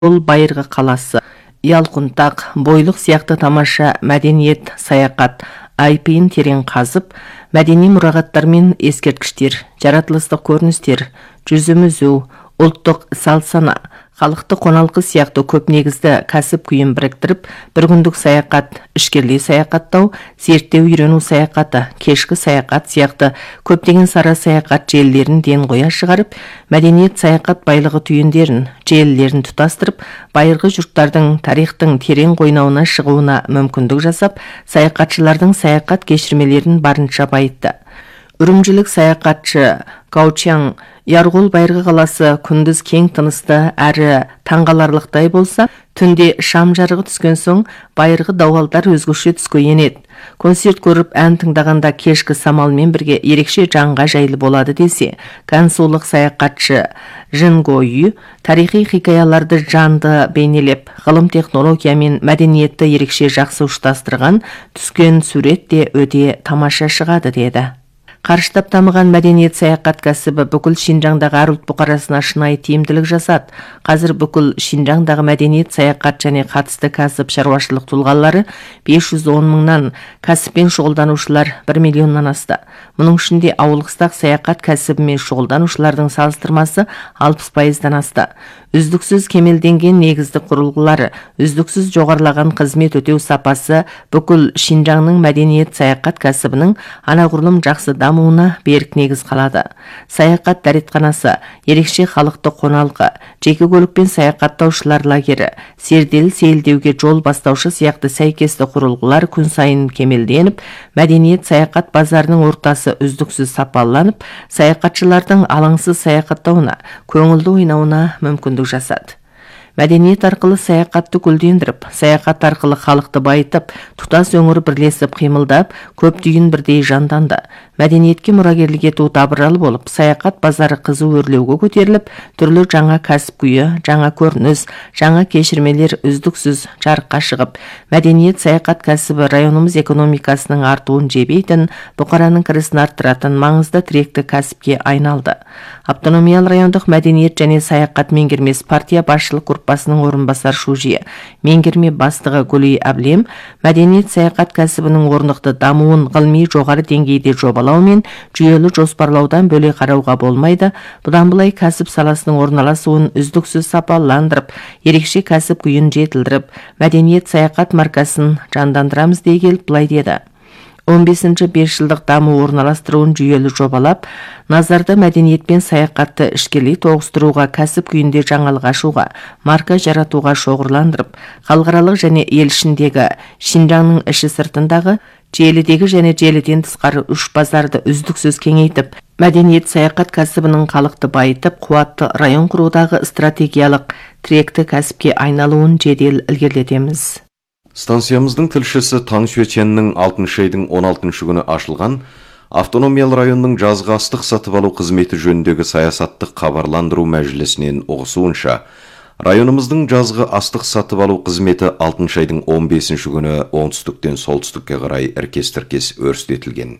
Ол Байырғы қаласы, Ялқұнтақ, Бойлық сияқты тамаша мәдениет, саяқат, айпиын терең қазып, мәдени мұрағаттар мен ескерткіштер, жаратылыстық көріністер, жүзімізу, ұлттық салт-сана, халықты қоналқы сияқты көп негізді кәсіп күйін біріктіріп, бір күндік саяқат, ішкерлей саяқаттау, зерттеу үйрену саяқаты, кешкі саяқат сияқты көптеген сара саяқат желілерін ден қоя шығарып, мәдениет саяқат байлығы түйіндерін, желілерін тұтастырып, байырғы жұрттардың тарихтың терең қойнауына шығуына мүмкіндік жасап, саяқатшылардың саяқат кешірмелерін барынша байытты. Үрімжілік саяқатшы Гаучан Ярғол Байырғы қаласы күндіз кең тынысты әрі таңғаларлықтай болса, түнде шам жарығы түскен соң байырғы дауалдар өзгеше түске енеді. Концерт көріп ән тыңдағанда кешкі самалмен бірге ерекше жанға жайлы болады десе, гансулық саяқатшы Жинго Ю тарихи хикаяларды жанды бейнелеп, ғылым технология мен мәдениетті ерекше жақсы ұштастырған түскен сурет те өте тамаша шығады деді. Қарыштап дамыған мәдениет саяқат кәсібі бүкіл Шинжаңдағы әр ұлт бұқарасына шынайы тиімділік жасады. Қазір бүкіл Шинжаңдағы мәдениет саяқат және қатысты кәсіп шаруашылық тұлғалары 510 мыңнан, кәсіппен шұғылданушылар 1 миллионнан асты. Мұның ішінде ауылықстақ саяқат кәсібімен шұғылданушылардың салыстырмасы 60%-дан асты. Үздіксіз кемелденген негізді құрылғылары, үздіксіз жоғарылаған қызмет өтеу сапасы бүкіл Шинжаңның мәдениет саяқат кәсібінің анағұрлым жақсы дамуына берік негіз қалады. Саяқат дәретханасы, ерекше халықты қоналқы, жеке көлікпен саяқаттаушылар лагері, серделі сейілдеуге жол бастаушы сияқты сәйкесті құрылғылар күн сайын кемелденіп, мәдениет саяқат базарының ортасы үздіксіз сапаланып, саяқатшылардың алаңсыз саяқаттауына, көңілді ойнауына мүмкіндік жасады. Мәдениет арқылы саяқатты гүлдендіріп, саяқат арқылы халықты байытып, тұтас өңір бірлесіп қимылдап, көп түйін бірдей жанданды. Мәдениетке мұрагерлік ету табыралы болып, саяқат базары қызу өрлеуге көтеріліп, түрлі жаңа кәсіп күйі, жаңа көрініс, жаңа кешірмелер үздіксіз жарыққа шығып, мәдениет саяқат кәсібі районымыз экономикасының артуын жебейтін, бұқараның кірісін арттыратын маңызды тіректі кәсіпке айналды. Автономиялы райондық мәдениет және саяқат меңгермес партия басшылық группасының орынбасар шужие, меңгерме бастығы Гүлей Әблем, мәдениет саяқат кәсібінің орнықты дамуын ғылыми жоғары деңгейде жобалау мен жүйелі жоспарлаудан бөле қарауға болмайды. Бұдан былай кәсіп саласының орналасуын үздіксіз сапаландырып, ерекше кәсіп күйін жетілдіріп, мәдениет саяқат маркасын жандандырамыз дей келіп былай деді. 15-ші 5 жылдық даму орналастыруын жүйелі жобалап, назарда мәдениет пен саяқатты ішкерлей тоғыстыруға, кәсіп күйінде жаңалық ашуға, марка жаратуға шоғырландырып, халықаралық және ел ішіндегі, Шинжаңның іші сыртындағы, желідегі және желіден тысқары 3 базарды үздіксіз кеңейтіп, мәдениет саяқат кәсібінің халықты байытып, қуатты район құрудағы стратегиялық тіректі кәсіпке айналуын жедел ілгерілетеміз. Станциямыздың тілшісі Таң Сюеченнің 6 айдың 16 күні ашылған автономиялы районның жазғы астық сатып алу қызметі жөніндегі саясаттық хабарландыру мәжілісінен ұғысуынша, районымыздың жазғы астық сатып алу қызметі 6 айдың 15 күні оңтүстіктен солтүстікке қарай іркес-тіркес өрістетілген.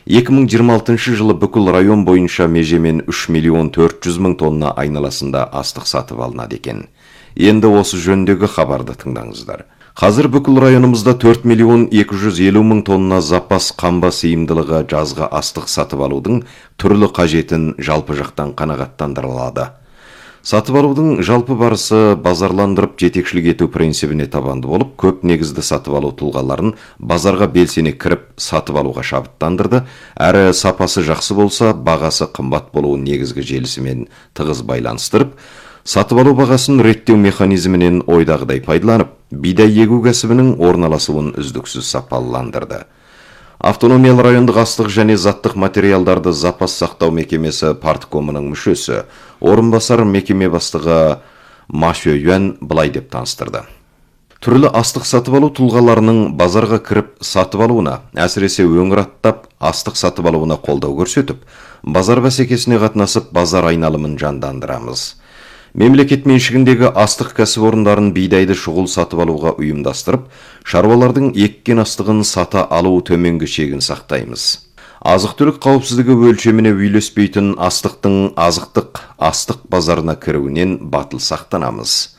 2026 жылы бүкіл район бойынша межемен 3 миллион 400 мың тонна айналасында астық сатып алынады екен. Енді осы жөніндегі хабарды тыңдаңыздар. Қазір бүкіл районымызда 4 миллион 250 мың тонна запас қамба сыйымдылығы жазғы астық сатып алудың түрлі қажетін жалпы жақтан қанағаттандырылады. Сатып алудың жалпы барысы базарландырып жетекшілік ету принцибіне табанды болып, көп негізді сатып алу тұлғаларын базарға белсене кіріп сатып алуға шабыттандырды, әрі сапасы жақсы болса, бағасы қымбат болуы негізгі желісімен тығыз байланыстырып, сатып алу бағасын реттеу механизмінен ойдағыдай пайдаланып, бидай егу кәсібінің орналасуын үздіксіз сапаландырды. Автономиялы райондық астық және заттық материалдарды запас сақтау мекемесі парткомының мүшесі, орынбасар мекеме бастығы Ма Шуюан былай деп таныстырды. Түрлі астық сатып алу тұлғаларының базарға кіріп сатып алуына, әсіресе өңір аттап астық сатып алуына қолдау көрсетіп, базар бәсекесіне қатынасып базар айналымын жандандырамыз. Мемлекет меншігіндегі астық кәсіпорындарын бидайды шұғыл сатып алуға ұйымдастырып, шаруалардың еккен астығын сата алу төменгі шегін сақтаймыз. Азық-түлік қауіпсіздігі өлшеміне үйлеспейтін астықтың астық базарына кіруінен батыл сақтанамыз.